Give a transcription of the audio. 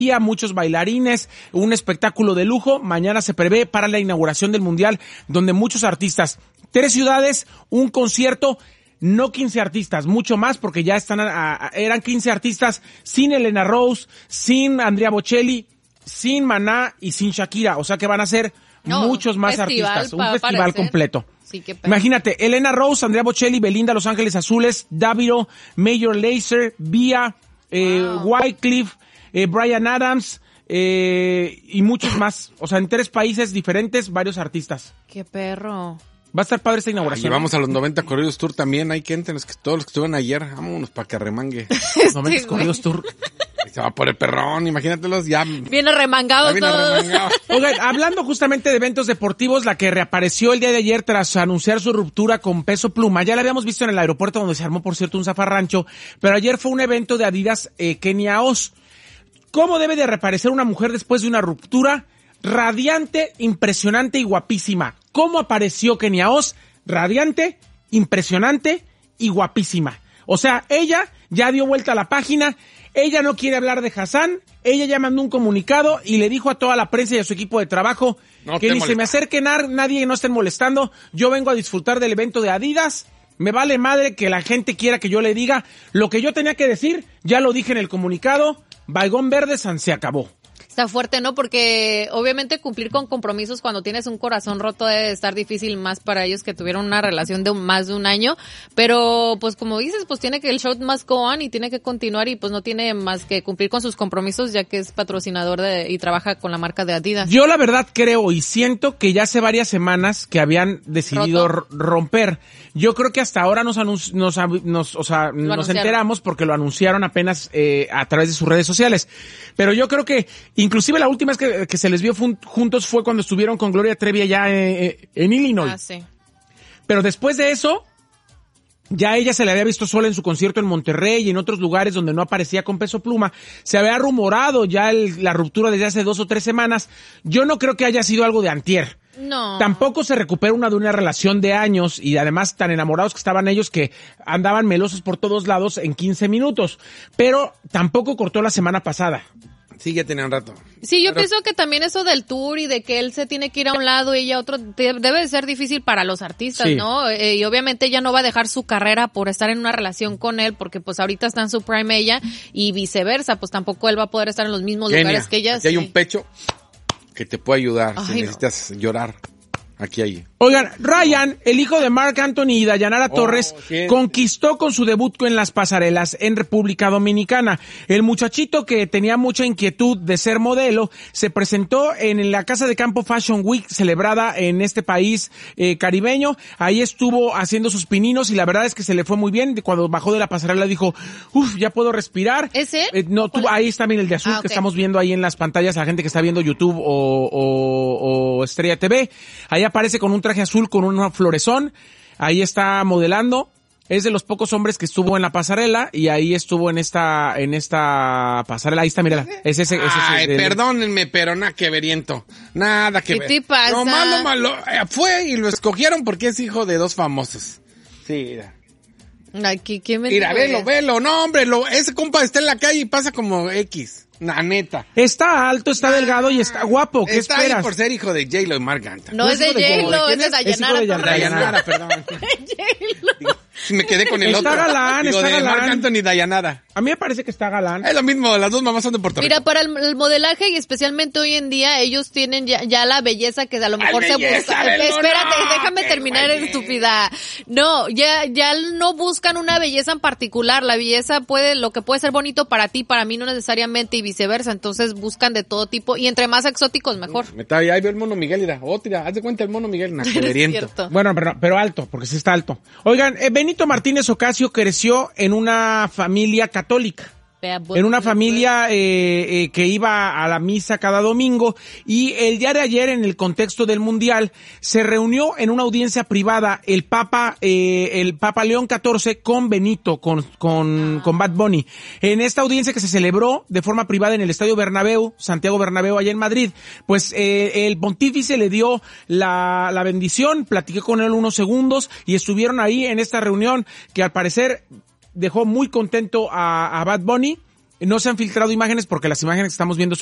muchos bailarines, un espectáculo de lujo. Mañana se prevé para la inauguración del Mundial, donde muchos artistas, 3 ciudades, un concierto, no 15 artistas, mucho más, porque ya eran 15 artistas sin Elena Rose, sin Andrea Bocelli, sin Maná y sin Shakira. O sea que van a ser muchos más artistas, un festival completo. Sí, imagínate, Elena Rose, Andrea Bocelli, Belinda, Los Ángeles Azules, Davido, Major Lazer, Vía, Wycliffe, Bryan Adams, y muchos más. O sea, en 3 países diferentes, varios artistas. ¡Qué perro! Va a estar padre esta inauguración. Llevamos a los 90 Corridos Tour también. Hay que entren, todos los que estuvieron ayer. Vámonos para que remangue. 90 Corridos Tour. Se va por el perrón, imagínatelos ya. Viene remangado todo. Oigan, hablando justamente de eventos deportivos, la que reapareció el día de ayer tras anunciar su ruptura con Peso Pluma, ya la habíamos visto en el aeropuerto donde se armó, por cierto, un zafarrancho, pero ayer fue un evento de Adidas Kenia Oz. ¿Cómo debe de reaparecer una mujer después de una ruptura? Radiante, impresionante y guapísima. ¿Cómo apareció Kenia Oz? Radiante, impresionante y guapísima. O sea, ella ya dio vuelta a la página, ella no quiere hablar de Hassan, ella ya mandó un comunicado y le dijo a toda la prensa y a su equipo de trabajo que ni se me acerquen nadie, no estén molestando, yo vengo a disfrutar del evento de Adidas, me vale madre que la gente quiera que yo le diga, lo que yo tenía que decir, ya lo dije en el comunicado, Baigón Verde, se acabó. Está fuerte, ¿no? Porque obviamente cumplir con compromisos cuando tienes un corazón roto debe estar difícil, más para ellos que tuvieron una relación de más de un año. Pero, pues como dices, pues tiene que el show must go on y tiene que continuar y pues no tiene más que cumplir con sus compromisos ya que es patrocinador y trabaja con la marca de Adidas. Yo la verdad creo y siento que ya hace varias semanas que habían decidido romper. Yo creo que hasta ahora nos enteramos porque lo anunciaron apenas a través de sus redes sociales. Pero yo creo que inclusive la última vez que se les vio juntos fue cuando estuvieron con Gloria Trevi allá en Illinois. Sí. Pero después de eso, ya ella se le había visto sola en su concierto en Monterrey y en otros lugares donde no aparecía con Peso Pluma. Se había rumorado ya la ruptura desde hace 2 o 3 semanas. Yo no creo que haya sido algo de antier. No. Tampoco se recupera de una relación de años y además tan enamorados que estaban ellos que andaban melosos por todos lados en 15 minutos. Pero tampoco cortó la semana pasada. Sí, ya tenía un rato. Sí, yo pienso que también eso del tour y de que él se tiene que ir a un lado y ella a otro, debe de ser difícil para los artistas, sí, ¿no? Y obviamente ella no va a dejar su carrera por estar en una relación con él, porque pues ahorita está en su prime ella, y viceversa, pues tampoco él va a poder estar en los mismos lugares que ella. Aquí hay un pecho que te puede ayudar. Ay, si necesitas llorar. Aquí hay. Oigan, Ryan, el hijo de Marc Anthony y Dayanara Torres, conquistó con su debut en las pasarelas en República Dominicana. El muchachito que tenía mucha inquietud de ser modelo se presentó en la Casa de Campo Fashion Week celebrada en este país caribeño. Ahí estuvo haciendo sus pininos y la verdad es que se le fue muy bien. Cuando bajó de la pasarela dijo, ya puedo respirar. ¿Es él? Ahí está bien el de azul que estamos viendo ahí en las pantallas, la gente que está viendo YouTube o Estrella TV. Ahí aparece con un traje azul con un florezón, ahí está modelando, es de los pocos hombres que estuvo en la pasarela y ahí estuvo en esta pasarela, ahí está, mírala, es ese. Ay, perdónenme, pero nada que veriento, nada que ver. ¿Qué te pasa? No, malo, fue y lo escogieron porque es hijo de 2 famosos. Sí, mira. Ay, ¿qué me mira, velo, no hombre, ese compa está en la calle y pasa como X. La neta. Está alto, está delgado y está guapo. ¿Qué está esperas? Ahí por ser hijo de J-Lo y Marc Anthony. No es de J-Lo, es de Dayanara. Es hijo de Dayanara, perdón. J-Lo. Me quedé con el está otro. Galán, digo, está de galán. Marc Anthony y Dayanara. A mí me parece que está galán. Es lo mismo, las 2 mamás son de Puerto Rico. Mira, para el modelaje y especialmente hoy en día, ellos tienen ya la belleza que a lo mejor se busca. Espérate, déjame terminar, estúpida. No, ya no buscan una belleza en particular. La belleza lo que puede ser bonito para ti, para mí no necesariamente y viceversa. Entonces buscan de todo tipo y entre más exóticos mejor. Ahí ve el mono Miguel, mira, haz de cuenta el mono Miguel, naqueriento. Bueno, pero alto, porque sí está alto. Oigan, Benito Martínez Ocasio creció en una familia católica. En una familia que iba a la misa cada domingo y el día de ayer en el contexto del Mundial se reunió en una audiencia privada el Papa León XIV con Benito, con Bad Bunny. En esta audiencia que se celebró de forma privada en el Estadio Bernabéu, Santiago Bernabéu allá en Madrid, pues el pontífice le dio la bendición, platiqué con él unos segundos y estuvieron ahí en esta reunión que al parecer dejó muy contento a Bad Bunny No se han filtrado imágenes porque las imágenes que estamos viendo